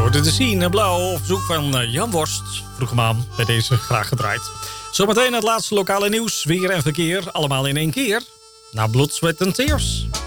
hoorde de Scene Blauw op verzoek van Jan Worst. Vroeg hem aan, bij deze graag gedraaid. Zometeen het laatste lokale nieuws, weer en verkeer. Allemaal in één keer. Na Blood, Sweat and Tears.